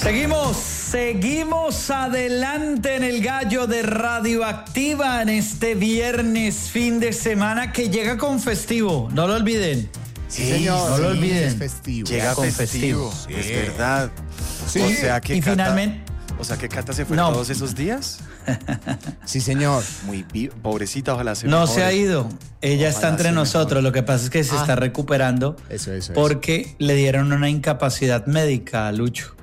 Seguimos adelante en el Gallo de Radioactiva en este viernes, fin de semana que llega con festivo. No lo olviden. Sí, señor. No lo olviden. Es festivo. Llega con festivo. festivo. Es verdad. Sí. O sea que Y Cata, finalmente... O sea que Cata se fue No. todos esos días. Sí, señor. Muy pobrecita, ojalá se No mejore. se ha ido. Ella está Ojalá entre se nosotros. mejore. Lo que pasa es que se está recuperando Eso. porque le dieron una incapacidad médica a Lucho.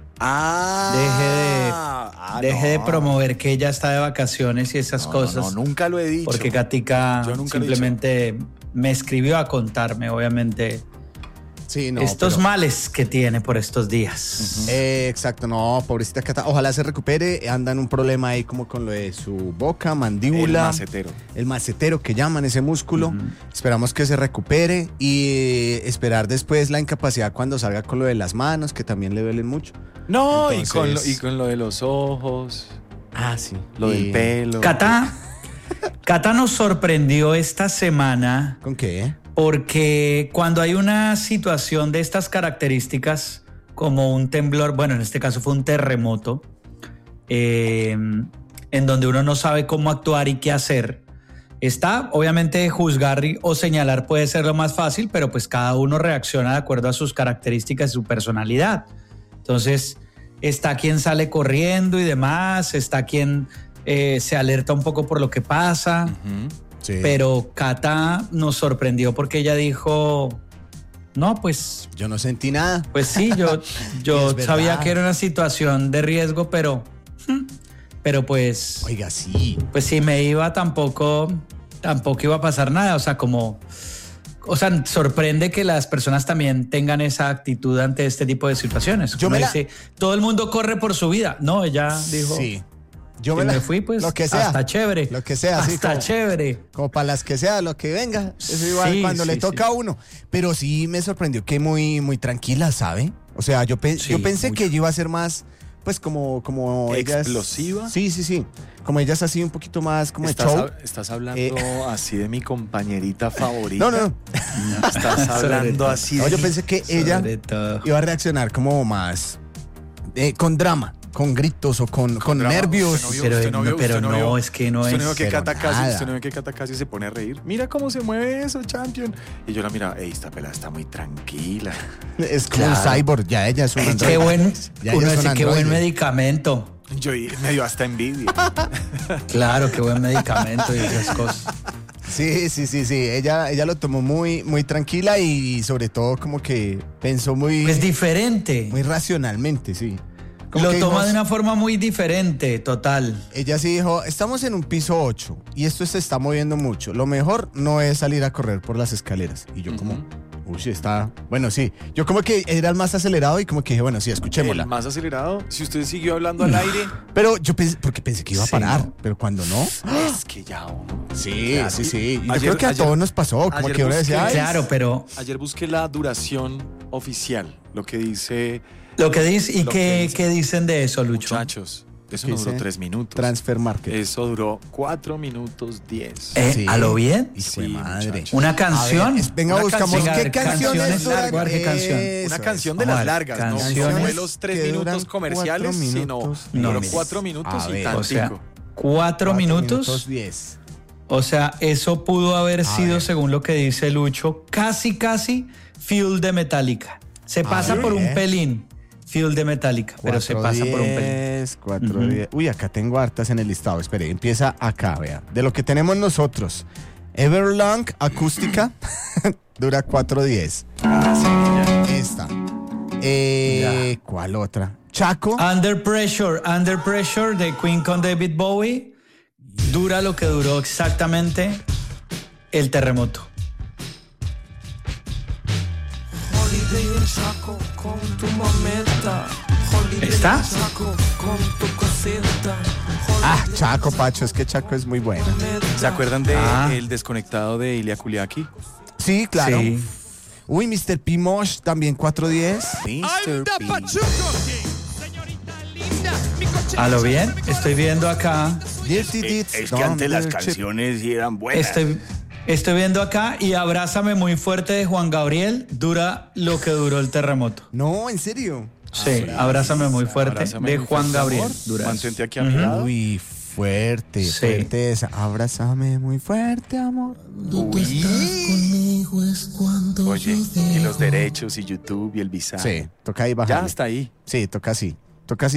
Deje de promover que ella está de vacaciones y esas cosas. No, nunca lo he dicho. Porque Katica Yo nunca lo he simplemente me escribió a contarme, obviamente, Sí, no. estos pero- males que tiene por estos días. Exacto, no, pobrecita Cata. Ojalá se recupere. Anda en un problema ahí como con lo de su boca, El mandíbula. macetero. El macetero que llaman ese músculo. Esperamos que se recupere y esperar después la incapacidad cuando salga con lo de las manos, que también le duelen mucho. No, Entonces- y con lo de los ojos, Ah, sí. lo del pelo. Cata nos sorprendió esta semana ¿Con qué? porque cuando hay una situación de estas características, como un temblor, bueno, en este caso fue un terremoto, en donde uno no sabe cómo actuar y qué hacer, está, obviamente, juzgar o señalar puede ser lo más fácil, pero pues cada uno reacciona de acuerdo a sus características y su personalidad. Entonces, está quien sale corriendo y demás, está quien se alerta un poco por lo que pasa. Sí. Pero Cata nos sorprendió porque ella dijo, no, pues Yo no sentí nada. sí, yo Es verdad. sabía que era una situación de riesgo, pero pues Oiga, sí. si me iba tampoco iba a pasar nada. O sea, sorprende que las personas también tengan esa actitud ante este tipo de situaciones. Yo Uno me la- dice, todo el mundo corre por su vida. No, ella dijo, Sí. Yo si me fui, pues lo que sea. hasta chévere. Lo que sea, sí. Hasta chévere. Como para las que sea, lo que venga. Eso igual Sí, cuando le sí, toca sí. a uno. Pero sí me sorprendió que muy tranquila, ¿sabe? O sea, yo pensé mucho. que ella iba a ser más, pues como ella es- ¿Explosiva? Sí. Como ella es así un poquito más como de show. Estás hablando así de mi compañerita favorita. No. Estás hablando todo. así No, de yo mi- pensé que ella Sobre todo. iba a reaccionar como más con drama, con gritos o con drama. nervios. Usted no vio- Pero usted no vio- es que no Usted es. no vio que pero Cata casi, nada. usted no vio que Cata casi se pone a reír. Mira cómo se mueve eso, champion. Y yo la miraba, esta pelada está muy tranquila. Es como un cyborg, ya ella es un Qué androide. buen, Ya uno ellos son dice, qué buen androides. medicamento. Yo me dio hasta envidia. Claro, qué buen medicamento y esas cosas. Sí. Ella lo tomó muy tranquila y sobre todo como que pensó Es diferente. muy racionalmente, sí. Como Lo que toma dijimos- de una forma muy diferente, total. Ella sí dijo, estamos en un piso 8 y esto se está moviendo mucho. Lo mejor no es salir a correr por las escaleras. Y yo como, está... Bueno, sí. Yo como que era el más acelerado y como que dije, bueno, sí, escuchémosla. El más acelerado. Si usted siguió hablando al aire, Pero yo pensé, porque pensé que iba a Sí, parar, ¿no? pero cuando no... es que ya uno. Sí. Yo Ayer- creo que a ayer- todos nos pasó, como ayer que uno busqué- decía, "Ay, Claro, pero Ayer busqué la duración oficial, lo que dice, lo que dice, ¿y Lo que dice. qué dicen de eso, Lucho? muchachos, eso ¿Qué no duró dice? 3 minutos. Transfer Market. Eso duró 4 minutos 10. Sí. ¿A lo bien? Hijo de Sí, madre. muchacho. ¿Una canción? A ver, venga, Una buscamos canción. qué Venga, canciones canciones duran. largas, ¿qué canción? Eso Una es. canción de Vamos a las ver, largas, no canciones fue los 3 que duran minutos comerciales, 4 sino minutos. No, duró mire. 4 minutos A y ver, tantico. O sea, 4 minutos. 10. O sea, eso pudo haber sido, ver. según lo que dice Lucho, casi Fuel de Metallica. Se pasa ver. por un pelín Fuel de Metallica, pero se pasa por un pelín. 4, 10. Uy, acá tengo hartas en el listado. Espere, empieza acá, vea. De lo que tenemos nosotros. Everlong acústica dura 4:10. Esta. ¿Cuál otra? Chaco. Under Pressure de Queen con David Bowie. Dura lo que duró exactamente el terremoto. Holiday en Chaco con tu mameta. Holiday ¿Está? en Chaco con tu coseta. Ah, Chaco, Pacho, es que Chaco es muy buena. ¿Se acuerdan de Ah. El desconectado de Ilia Kuliaki? Sí, claro. Sí. Uy, Mr. P. Mosh, también 4:10. Mr. P. ¿A lo bien? Estoy viendo acá. Dirty Deeds. Es que antes las Don't Chip. canciones sí eran buenas. Estoy viendo acá y Abrázame muy fuerte de Juan Gabriel dura lo que duró el terremoto. No, ¿en serio? Sí, Abrázame muy fuerte Abrázame de muy Juan fuerte, Gabriel. amor. Dura eso. Mantente aquí a mi lado. Uy, fuerte, Sí. fuerte esa. Abrázame muy fuerte, amor. Conmigo es cuando Oye, yo y los derechos y YouTube y el visado. Sí, toca ahí bajar. Ya está ahí. Sí, toca así. Toca así.